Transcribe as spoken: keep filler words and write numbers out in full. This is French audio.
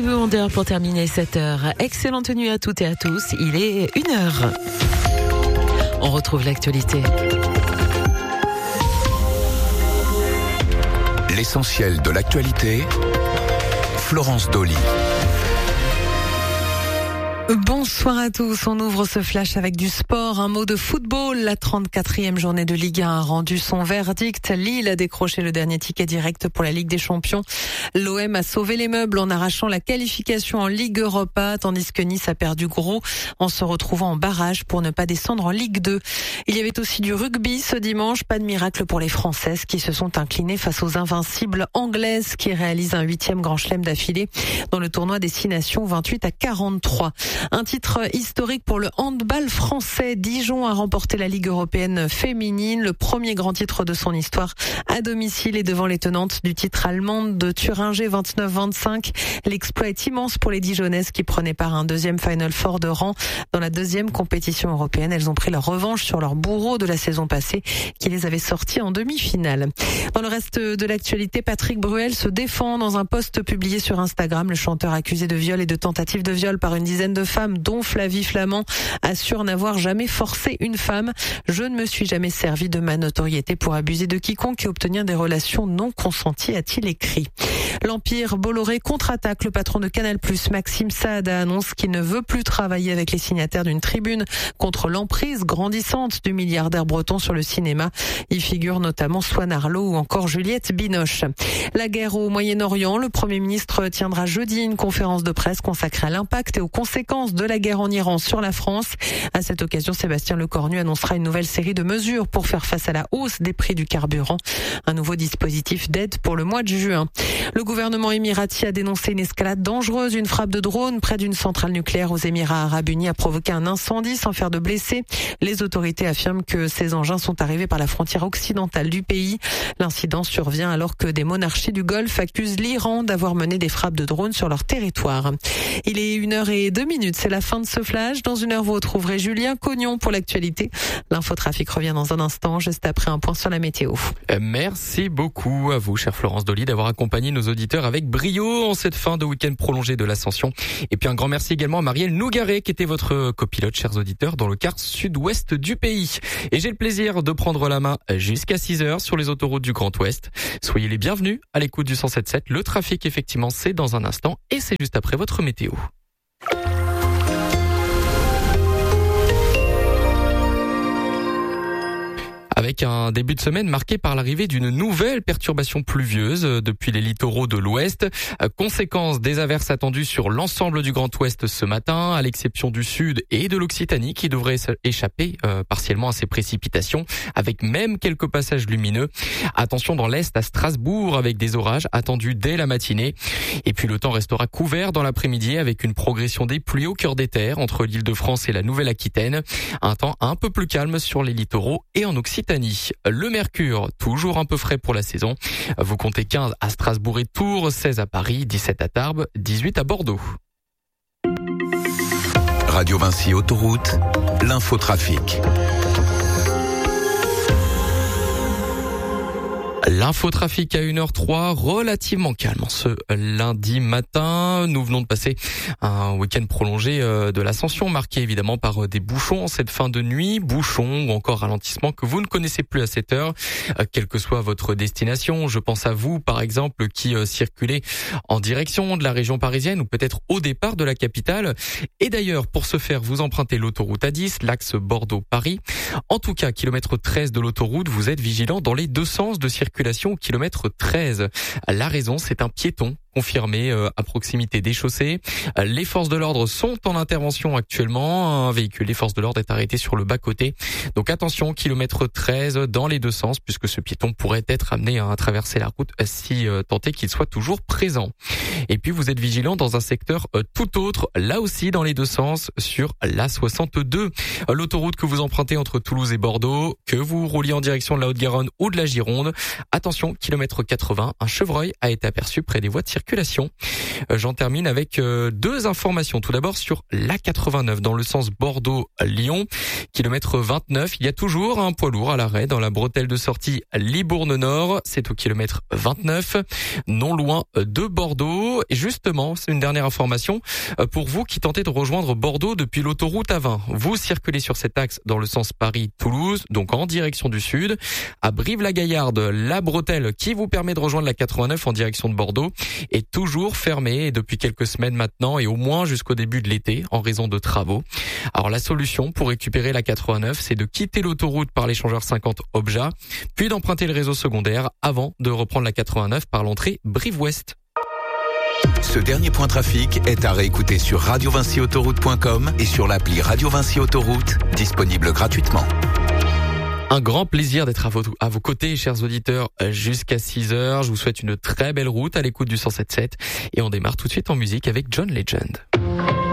Bleu Onder pour terminer cette heure. Excellente nuit à toutes et à tous. Il est une heure. On retrouve l'actualité. L'essentiel de l'actualité, Florence Dolly. Bonsoir à tous, on ouvre ce flash avec du sport, un mot de football. La trente-quatrième journée de Ligue un a rendu son verdict. Lille a décroché le dernier ticket direct pour la Ligue des Champions. L'O M a sauvé les meubles en arrachant la qualification en Ligue Europa, tandis que Nice a perdu gros en se retrouvant en barrage pour ne pas descendre en Ligue deux. Il y avait aussi du rugby ce dimanche, pas de miracle pour les Françaises qui se sont inclinées face aux invincibles anglaises qui réalisent un huitième grand chelem d'affilée dans le tournoi des Six Nations, vingt-huit à quarante-trois. Un titre historique pour le handball français. Dijon a remporté la Ligue européenne féminine, le premier grand titre de son histoire à domicile et devant les tenantes du titre allemande de Thuringe vingt-neuf vingt-cinq. L'exploit est immense pour les Dijonnaises qui prenaient part à un deuxième Final Four de rang dans la deuxième compétition européenne. Elles ont pris leur revanche sur leur bourreau de la saison passée qui les avait sorties en demi-finale. Dans le reste de l'actualité, Patrick Bruel se défend dans un post publié sur Instagram. Le chanteur accusé de viol et de tentative de viol par une dizaine de femmes, dont Flavie Flament, assure n'avoir jamais forcé une femme. Je ne me suis jamais servi de ma notoriété pour abuser de quiconque et obtenir des relations non consenties, a-t-il écrit. L'Empire Bolloré contre-attaque. Le patron de Canal plus, Maxime Saada, annonce qu'il ne veut plus travailler avec les signataires d'une tribune contre l'emprise grandissante du milliardaire breton sur le cinéma. Y figurent notamment Swan Arlo ou encore Juliette Binoche. La guerre au Moyen-Orient. Le Premier ministre tiendra jeudi une conférence de presse consacrée à l'impact et aux conséquences de la guerre en Iran sur la France. À cette occasion, Sébastien Lecornu annoncera une nouvelle série de mesures pour faire face à la hausse des prix du carburant. Un nouveau dispositif d'aide pour le mois de juin. Le gouvernement émirati a dénoncé une escalade dangereuse. Une frappe de drone près d'une centrale nucléaire aux Émirats arabes unis a provoqué un incendie sans faire de blessés. Les autorités affirment que ces engins sont arrivés par la frontière occidentale du pays. L'incident survient alors que des monarchies du Golfe accusent l'Iran d'avoir mené des frappes de drone sur leur territoire. Il est une heure et deux minutes. C'est la fin de ce flash. Dans une heure, vous retrouverez Julien Cognon pour l'actualité. L'infotrafic revient dans un instant, juste après un point sur la météo. Merci beaucoup à vous, chère Florence Dolly, d'avoir accompagné nos auditeurs avec brio en cette fin de week-end prolongé de l'Ascension. Et puis un grand merci également à Marielle Nougaret, qui était votre copilote, chers auditeurs, dans le quart sud-ouest du pays. Et j'ai le plaisir de prendre la main jusqu'à six heures sur les autoroutes du Grand Ouest. Soyez les bienvenus à l'écoute du cent sept virgule sept. Le trafic, effectivement, c'est dans un instant et c'est juste après votre météo. Avec un début de semaine marqué par l'arrivée d'une nouvelle perturbation pluvieuse depuis les littoraux de l'Ouest. Conséquence des averses attendues sur l'ensemble du Grand Ouest ce matin, à l'exception du Sud et de l'Occitanie qui devraient échapper euh, partiellement à ces précipitations, avec même quelques passages lumineux. Attention dans l'Est à Strasbourg avec des orages attendus dès la matinée. Et puis le temps restera couvert dans l'après-midi avec une progression des pluies au cœur des terres entre l'Île-de-France et la Nouvelle-Aquitaine. Un temps un peu plus calme sur les littoraux et en Occitanie. Le mercure, toujours un peu frais pour la saison. Vous comptez quinze à Strasbourg et Tours, seize à Paris, dix-sept à Tarbes, dix-huit à Bordeaux. Radio Vinci Autoroute, l'infotrafic. L'infotrafic à une heure trois, relativement calme ce lundi matin. Nous venons de passer un week-end prolongé de l'Ascension, marqué évidemment par des bouchons en cette fin de nuit, bouchons ou encore ralentissements que vous ne connaissez plus à cette heure, quelle que soit votre destination. Je pense à vous, par exemple, qui circulez en direction de la région parisienne ou peut-être au départ de la capitale. Et d'ailleurs, pour ce faire, vous empruntez l'autoroute A dix, l'axe Bordeaux-Paris. En tout cas, kilomètre treize de l'autoroute, vous êtes vigilant dans les deux sens de circulation au kilomètre treize. La raison, c'est un piéton confirmé euh, à proximité des chaussées. Euh, les forces de l'ordre sont en intervention actuellement. Un véhicule des forces de l'ordre est arrêté sur le bas-côté. Donc attention, kilomètre treize dans les deux sens, puisque ce piéton pourrait être amené à traverser la route si euh, tant est qu'il soit toujours présent. Et puis vous êtes vigilant dans un secteur euh, tout autre, là aussi dans les deux sens, sur l'A soixante-deux. Euh, l'autoroute que vous empruntez entre Toulouse et Bordeaux, que vous rouliez en direction de la Haute-Garonne ou de la Gironde. Attention, kilomètre quatre-vingts, un chevreuil a été aperçu près des voies de circulation. Euh, j'en termine avec euh, deux informations. Tout d'abord sur l'A quatre-vingt-neuf dans le sens Bordeaux-Lyon, kilomètre vingt-neuf. Il y a toujours un poids lourd à l'arrêt dans la bretelle de sortie Libourne Nord. C'est au kilomètre vingt-neuf, non loin de Bordeaux. Bordeaux. Et justement, c'est une dernière information pour vous qui tentez de rejoindre Bordeaux depuis l'autoroute A vingt. Vous circulez sur cet axe dans le sens Paris-Toulouse, donc en direction du sud. À Brive-la-Gaillarde, la bretelle qui vous permet de rejoindre la quatre-vingt-neuf en direction de Bordeaux est toujours fermée depuis quelques semaines maintenant et au moins jusqu'au début de l'été en raison de travaux. Alors la solution pour récupérer la quatre-vingt-neuf, c'est de quitter l'autoroute par l'échangeur cinquante Obja, puis d'emprunter le réseau secondaire avant de reprendre la quatre-vingt-neuf par l'entrée Brive-Ouest. Ce dernier point trafic est à réécouter sur radio vinci autoroute point com et sur l'appli Radio Vinci Autoroute, disponible gratuitement. Un grand plaisir d'être à vos, à vos côtés, chers auditeurs, jusqu'à six heures. Je vous souhaite une très belle route à l'écoute du cent sept sept et on démarre tout de suite en musique avec John Legend.